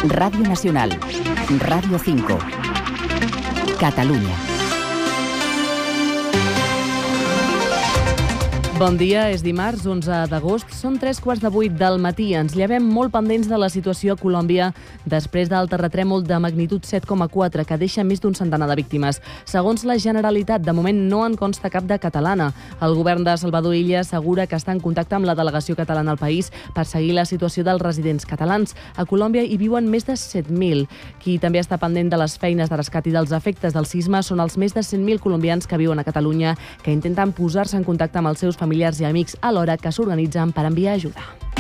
Radio Nacional, Radio 5, Catalunya. Bon dia, és dimarts, 11 d'agost, són 7:45 del matí. Ens llevem molt pendents de la situació a Colòmbia després del terratrèmol de magnitud 7,4 que deixa més d'un centenar de víctimes. Segons la Generalitat, de moment no en consta cap de catalana. El govern de Salvador Illa assegura que està en contacte amb la delegació catalana al país per seguir la situació dels residents catalans. A Colòmbia hi viuen més de 7.000. Qui també està pendent de les feines de rescat i dels efectes del sisme són els més de 100.000 colombians que viuen a Catalunya, que intenten posar-se en contacte amb els seus familiars i amics alhora que s'organitzen per enviar ajuda.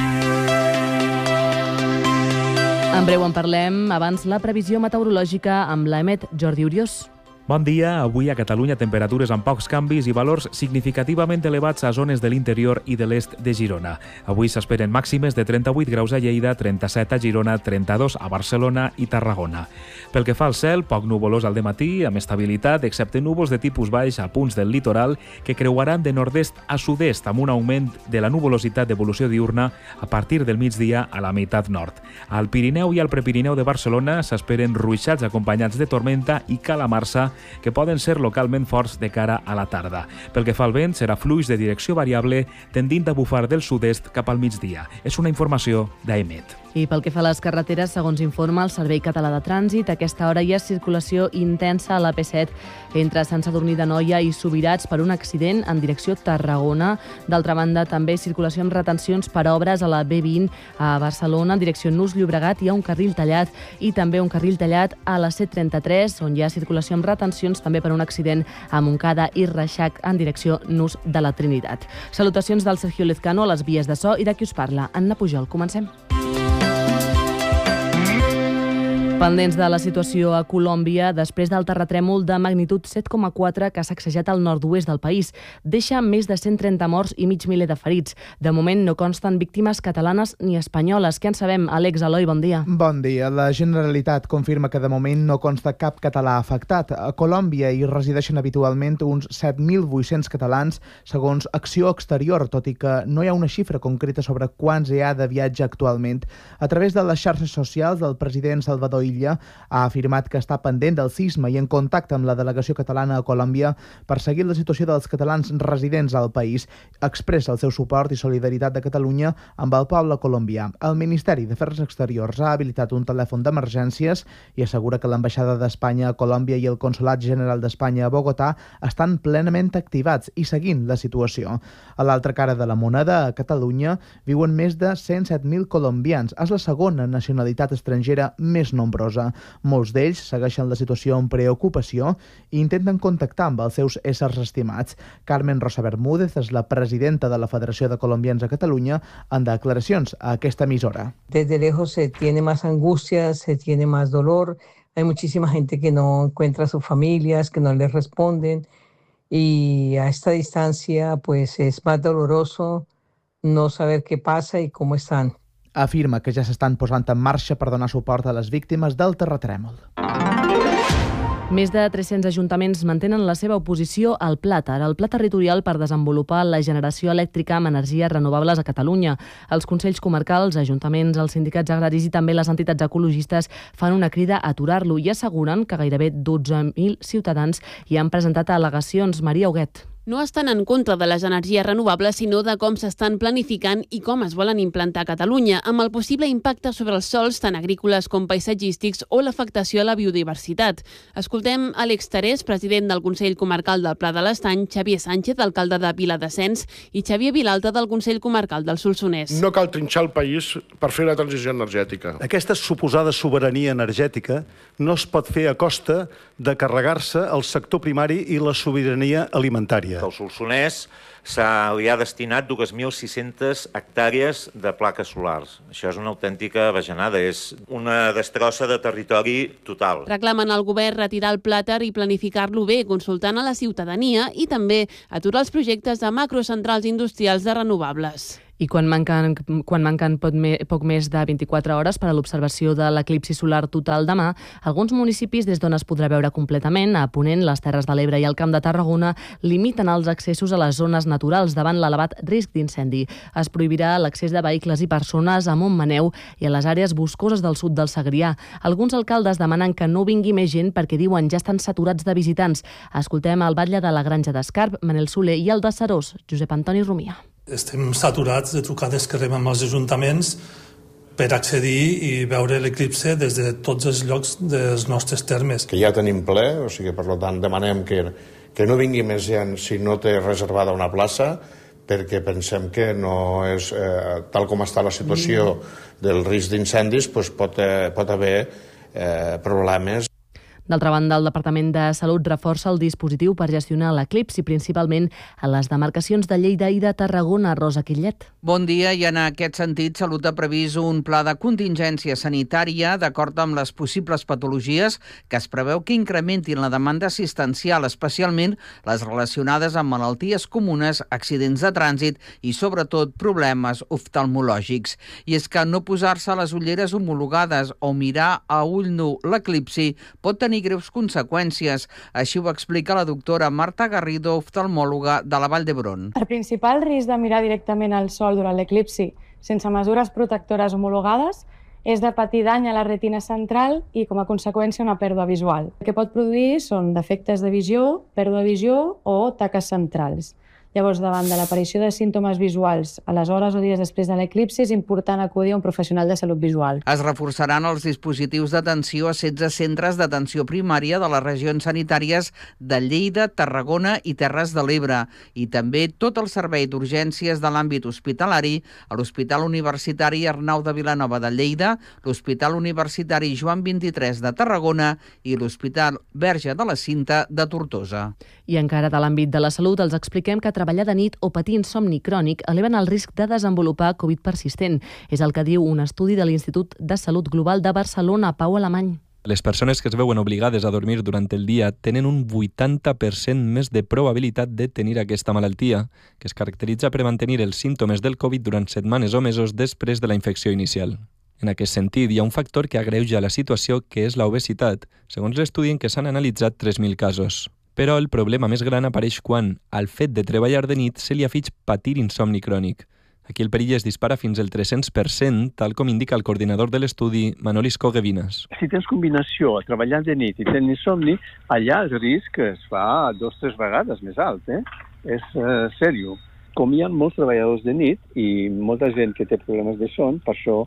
En breu en parlem, abans la previsió meteorològica amb l'Emet Jordi Uriós. Bon dia. Avui a Catalunya temperatures amb pocs canvis i valors significativament elevats a zones de l'interior i de l'est de Girona. Avui s'esperen màximes de 38 graus a Lleida, 37 a Girona, 32 a Barcelona i Tarragona. Pel que fa al cel, poc nuvolós al dematí, amb estabilitat, excepte núvols de tipus baix a punts del litoral que creuaran de nord-est a sud-est amb un augment de la nuvolositat d'evolució diurna a partir del migdia a la meitat nord. Al Pirineu i al Prepirineu de Barcelona s'esperen ruixats acompanyats de tormenta i calamarsa que poden ser localment forts de cara a la tarda. Pel que fa al vent, serà fluix de direcció variable tendint a bufar del sud-est cap al migdia. És una informació d'Emet. I pel que fa a les carreteres, segons informa el Servei Català de Trànsit, a aquesta hora hi ha circulació intensa a la P7 entre Sant Sadurní d'Anoia i Subirats per un accident en direcció Tarragona. D'altra banda, també circulació amb retencions per obres a la B20 a Barcelona en direcció Nus Llobregat. Hi ha un carril tallat i també un carril tallat a la C33, on hi ha circulació amb retencions també per un accident a Montcada i Reixac en direcció Nus de la Trinitat. Salutacions del Sergio Lezcano a les vies de so i de qui us parla, Anna Pujol. Comencem. Pendents de la situació a Colòmbia després del terratrèmol de magnitud 7,4 que ha sacsejat el nord-oest del país. Deixa més de 130 morts i mig miler de ferits. De moment no consten víctimes catalanes ni espanyoles. Què en sabem? Àlex Eloi, bon dia. Bon dia. La Generalitat confirma que de moment no consta cap català afectat. A Colòmbia hi resideixen habitualment uns 7.800 catalans, segons Acció Exterior, tot i que no hi ha una xifra concreta sobre quants hi ha de viatge actualment. A través de les xarxes socials, el president Salvador Illa ha afirmat que està pendent del sisme i en contacte amb la delegació catalana a Colòmbia per seguir la situació dels catalans residents al país. Expressa el seu suport i solidaritat de Catalunya amb el poble colombià. El Ministeri d'Afers Exteriors ha habilitat un telèfon d'emergències i assegura que l'ambaixada d'Espanya a Colòmbia i el Consolat General d'Espanya a Bogotà estan plenament activats i seguint la situació. A l'altra cara de la moneda, a Catalunya, viuen més de 107.000 colombians. És la segona nacionalitat estrangera més nombrosa. Molts d'ells segueixen la situació amb preocupació i intenten contactar amb els seus éssers estimats. Carmen Rosa Bermúdez és la presidenta de la Federació de Colombians a Catalunya en declaracions a aquesta emissora. Desde lejos se tiene más angustia, se tiene más dolor. Hay muchísima gente que no encuentra a sus familias, que no les responden. Y a esta distancia pues es más doloroso no saber qué pasa y cómo están. Afirma que ja s'estan posant en marxa per donar suport a les víctimes del terratrèmol. Més de 300 ajuntaments mantenen la seva oposició al Pla TAR, el Pla Territorial per desenvolupar la generació elèctrica amb energies renovables a Catalunya. Els consells comarcals, ajuntaments, els sindicats agraris i també les entitats ecologistes fan una crida a aturar-lo i asseguren que gairebé 12.000 ciutadans hi han presentat al·legacions. Maria Huguet. No estan en contra de les energies renovables, sinó de com s'estan planificant i com es volen implantar a Catalunya, amb el possible impacte sobre els sòls, tant agrícoles com paisatgístics, o l'afectació a la biodiversitat. Escoltem Àlex Tarés, president del Consell Comarcal del Pla de l'Estany, Xavier Sánchez, alcalde de Viladescens, i Xavier Vilalta, del Consell Comarcal del Solsonès. No cal trinxar el país per fer la transició energètica. Aquesta suposada sobirania energètica no es pot fer a costa de carregar-se el sector primari i la sobirania alimentària. Al Solsonès li ha destinat 2.600 hectàrees de plaques solars. Això és una autèntica bajanada, és una destrossa de territori total. Reclamen al govern retirar el Pla TAR i planificar-lo bé, consultant a la ciutadania i també aturar els projectes de macrocentrals industrials de renovables. I quan manquen poc més de 24 hores per a l'observació de l'eclipsi solar total demà, alguns municipis des d'on es podrà veure completament, a Ponent, les Terres de l'Ebre i el Camp de Tarragona, limiten els accessos a les zones naturals davant l'elevat risc d'incendi. Es prohibirà l'accés de vehicles i persones a Montmaneu i a les àrees boscoses del sud del Segrià. Alguns alcaldes demanen que no vingui més gent perquè diuen ja estan saturats de visitants. Escoltem el batlle de la Granja d'Escarp, Manel Soler, i el de Serós, Josep Antoni Rumia. Estem saturats de trucades que rebem als ajuntaments per accedir i veure l'eclipse des de tots els llocs dels nostres termes. Que ja tenim ple, o sigui, per tant, demanem que no vingui més gent si no té reservada una plaça, perquè pensem que no és, tal com està la situació del risc d'incendis, doncs pot haver problemes. D'altra banda, el Departament de Salut reforça el dispositiu per gestionar l'eclipsi, principalment a les demarcacions de Lleida i de Tarragona. Rosa Quillet. Bon dia, i en aquest sentit, Salut ha previst un pla de contingència sanitària d'acord amb les possibles patologies que es preveu que incrementin la demanda assistencial, especialment les relacionades amb malalties comunes, accidents de trànsit i, sobretot, problemes oftalmològics. I és que no posar-se les ulleres homologades o mirar a ull nu l'eclipsi pot tenir greus conseqüències. Així ho explica la doctora Marta Garrido, oftalmòloga de la Vall d'Hebron. El principal risc de mirar directament al sol durant l'eclipsi sense mesures protectores homologades és de patir dany a la retina central i, com a conseqüència, una pèrdua visual. El que pot produir són defectes de visió, pèrdua de visió o taques centrals. Llavors, davant de l'aparició de símptomes visuals a les hores o dies després de l'eclipsi, és important acudir a un professional de salut visual. Es reforçaran els dispositius d'atenció a 16 centres d'atenció primària de les regions sanitàries de Lleida, Tarragona i Terres de l'Ebre, i també tot el servei d'urgències de l'àmbit hospitalari a l'Hospital Universitari Arnau de Vilanova de Lleida, l'Hospital Universitari Joan 23 de Tarragona i l'Hospital Verge de la Cinta de Tortosa. I encara de l'àmbit de la salut, els expliquem que treballar de nit o patir insomni crònic eleven el risc de desenvolupar Covid persistent. És el que diu un estudi de l'Institut de Salut Global de Barcelona, Pau Alemany. Les persones que es veuen obligades a dormir durant el dia tenen un 80% més de probabilitat de tenir aquesta malaltia, que es caracteritza per mantenir els símptomes del Covid durant setmanes o mesos després de la infecció inicial. En aquest sentit, hi ha un factor que agreuja la situació, que és l'obesitat, segons l'estudi en què s'han analitzat 3.000 casos. Però el problema més gran apareix quan, al fet de treballar de nit, se li afig patir insomni crònic. Aquí el perill es dispara fins al 300%, tal com indica el coordinador de l'estudi, Manolis Coguevinas. Si tens combinació a treballar de nit i tenir insomni, allà el risc es fa 2 o 3 vegades més alt. És sèrio. Com hi ha molts treballadors de nit i molta gent que té problemes de son, per això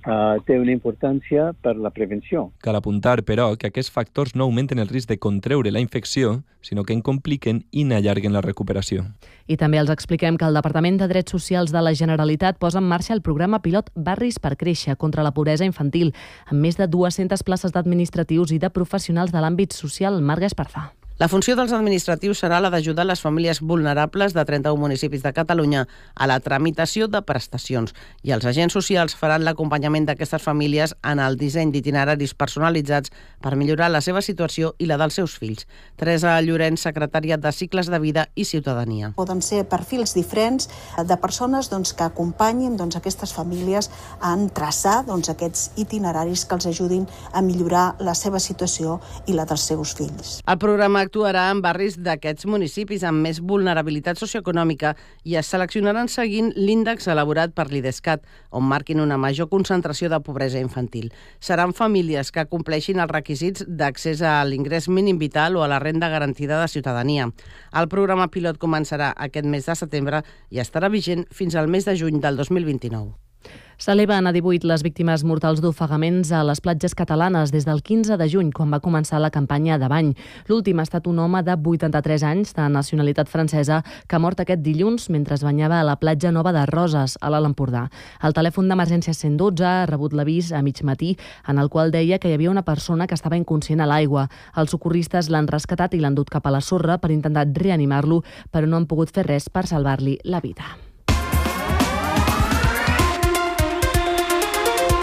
té una importància per la prevenció. Cal apuntar, però, que aquests factors no augmenten el risc de contreure la infecció, sinó que en compliquen i n'allarguen la recuperació. I també els expliquem que el Departament de Drets Socials de la Generalitat posa en marxa el programa pilot Barris per Créixer contra la pobresa infantil, amb més de 200 places d'administratius i de professionals de l'àmbit social. Marga Esparza. La funció dels administratius serà la d'ajudar les famílies vulnerables de 31 municipis de Catalunya a la tramitació de prestacions, i els agents socials faran l'acompanyament d'aquestes famílies en el disseny d'itineraris personalitzats per millorar la seva situació i la dels seus fills. Teresa Llorenç, secretària de Cicles de Vida i Ciutadania. Poden ser perfils diferents de persones que acompanyin aquestes famílies en traçar aquests itineraris que els ajudin a millorar la seva situació i la dels seus fills. El programa actuarà en barris d'aquests municipis amb més vulnerabilitat socioeconòmica i es seleccionaran seguint l'índex elaborat per l'IDESCAT, on marquin una major concentració de pobresa infantil. Seran famílies que compleixin els requisits d'accés a l'ingrés mínim vital o a la renda garantida de ciutadania. El programa pilot començarà aquest mes de setembre i estarà vigent fins al mes de juny del 2029. S'eleven a 18 les víctimes mortals d'ofegaments a les platges catalanes des del 15 de juny, quan va començar la campanya de bany. L'últim ha estat un home de 83 anys, de nacionalitat francesa, que ha mort aquest dilluns mentre es banyava a la platja Nova de Roses, a l'Alt Empordà. El telèfon d'emergència 112 ha rebut l'avís a mig matí, en el qual deia que hi havia una persona que estava inconscient a l'aigua. Els socorristes l'han rescatat i l'han dut cap a la sorra per intentar reanimar-lo, però no han pogut fer res per salvar-li la vida.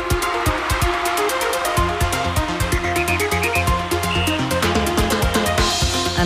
En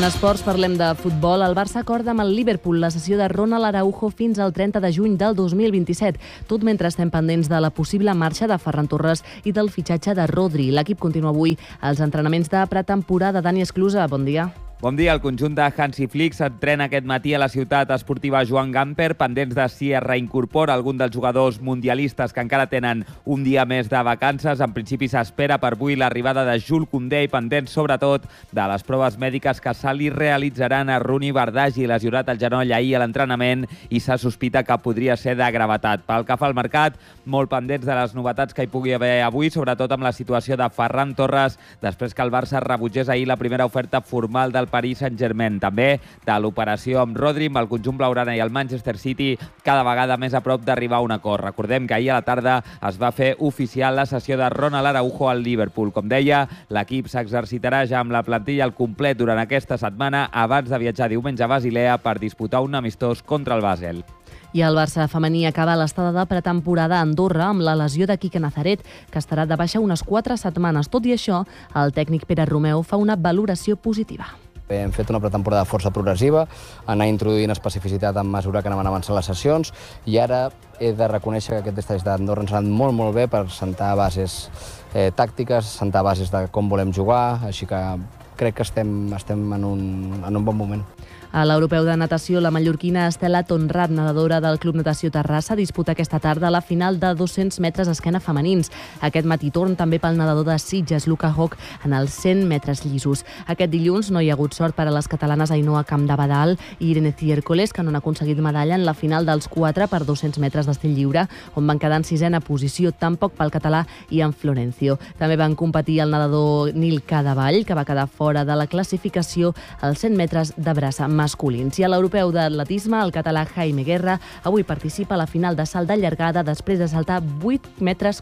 En esports parlem de futbol. El Barça acorda amb el Liverpool la cessió de Ronald Araujo fins al 30 de juny del 2027, tot mentre estem pendents de la possible marxa de Ferran Torres i del fitxatge de Rodri. L'equip continua avui als entrenaments de pretemporada. Dani Esclusa, bon dia. Bon dia. El conjunt de Hansi Flick s'entrena aquest matí a la ciutat esportiva Joan Gamper, pendents de si es reincorpora algun dels jugadors mundialistes que encara tenen un dia més de vacances. En principi s'espera per avui l'arribada de Jules Koundé i pendents sobretot de les proves mèdiques que se li realitzaran a Rooney Bardghji, lesionat al genoll ahir a l'entrenament i se sospita que podria ser de gravetat. Pel que fa al mercat, molt pendents de les novetats que hi pugui haver avui, sobretot amb la situació de Ferran Torres, després que el Barça rebutgés ahir la primera oferta formal del Paris Saint-Germain. També de l'operació amb Rodri, amb el conjunt blaugrana i el Manchester City cada vegada més a prop d'arribar a un acord. Recordem que ahir a la tarda es va fer oficial la cessió de Ronald Araujo al Liverpool. Com deia, l'equip s'exercitarà ja amb la plantilla al complet durant aquesta setmana abans de viatjar diumenge a Basilea per disputar un amistós contra el Basel. I el Barça femení acaba l'estada de pretemporada a Andorra amb la lesió de Quique Nazaret, que estarà de baixa unes 4 setmanes. Tot i això, el tècnic Pere Romeu fa una valoració positiva. Hem fet una pretemporada força progressiva, anar introduint especificitat a mesura que anaven avançant les sessions, i ara he de reconèixer que aquest estat d'Andorra ens ha anat molt bé per sentar bases tàctiques, sentar bases de com volem jugar, així que crec que estem en un bon moment. A l'Europeu de Natació, la mallorquina Estela Tonrat, nedadora del Club Natació Terrassa, disputa aquesta tarda la final de 200 metres esquena femenins. Aquest matí torn també pel nedador de Sitges, Luca Hoch, en els 100 metres llisos. Aquest dilluns no hi ha hagut sort per a les catalanes Ainhoa Campdevadal i Irene Ciércoles, que no han aconseguit medalla en la final dels 4 per 200 metres d'estil lliure, on van quedar en 6a posició, tampoc pel català Ian Florencio. També van competir el nedador Nil Cadavall, que va quedar fora de la classificació als 100 metres de braça masculins. I a l'Europeu d'Atletisme, el català Jaime Guerra avui participa a la final de salt de llargada després de saltar 8,12 metres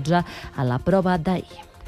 a la prova d'ahir.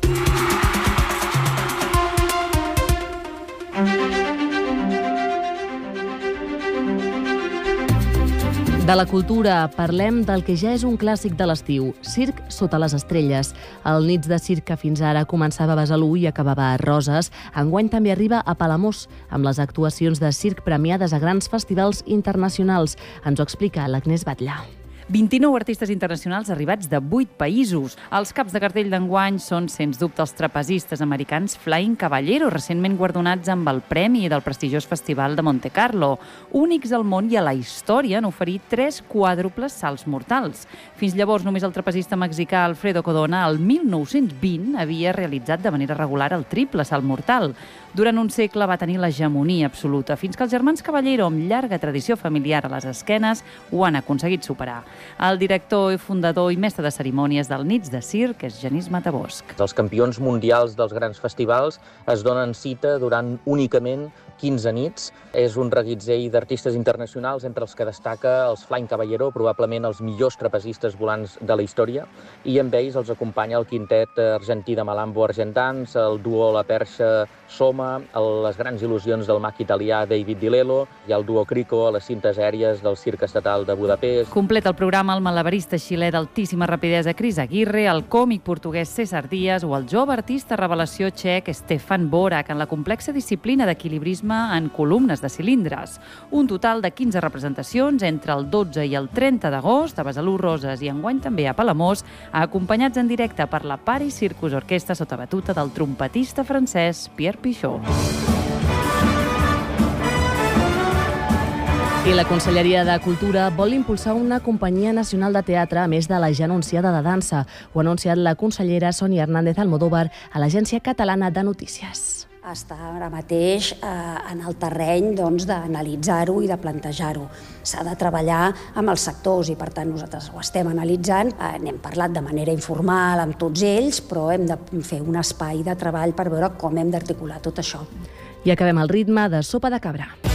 De la cultura parlem del que ja és un clàssic de l'estiu, Circ sota les estrelles. El Nits de Circ, que fins ara començava a Besalú i acabava a Roses, enguany també arriba a Palamós, amb les actuacions de circ premiades a grans festivals internacionals. Ens ho explica l'Agnès Batllà. 29 artistes internacionals arribats de 8 països. Els caps de cartell d'enguany són, sens dubte, els trapezistes americans Flying Caballero, recentment guardonats amb el premi del prestigiós Festival de Monte Carlo. Únics al món i a la història han oferit 3 quàdruples salts mortals. Fins llavors, només el trapezista mexicà Alfredo Codona, el 1920, havia realitzat de manera regular el triple salt mortal. Durant un segle va tenir l'hegemonia absoluta, fins que els germans Caballero, amb llarga tradició familiar a les esquenes, ho han aconseguit superar. El director, fundador i mestre de cerimònies del Nits de Circ és Genís Matabosc. Els campions mundials dels grans festivals es donen cita durant únicament 15 nits. És un reguitzell d'artistes internacionals, entre els que destaca els Flying Caballero, probablement els millors trapezistes volants de la història, i amb ells els acompanya el quintet argentí de Malambo Argentans, el duo La Perxa Soma, les grans il·lusions del mag italià David Di Lello i el duo Crico a les cintes aèries del Circ Estatal de Budapest. Completa el programa el malabarista xilè d'altíssima rapidesa Cris Aguirre, el còmic portuguès César Díaz o el jove artista revelació txec Stefan Borak en la complexa disciplina d'equilibrisme en columnes de cilindres. Un total de 15 representacions entre el 12 i el 30 d'agost a Besalú, Roses i enguany també a Palamós, acompanyats en directe per la Paris Circus Orquestra sota batuta del trompetista francès Pierre Pichot. I la Conselleria de Cultura vol impulsar una companyia nacional de teatre, a més de la ja anunciada de dansa. Ho ha anunciat la consellera Sonia Hernández Almodóvar a l'Agència Catalana de Notícies. Està ara mateix en el terreny d'analitzar-ho i de plantejar-ho. S'ha de treballar amb els sectors i, per tant, nosaltres ho estem analitzant. N'hem parlat de manera informal amb tots ells, però hem de fer un espai de treball per veure com hem d'articular tot això. I acabem el ritme de Sopa de Cabra.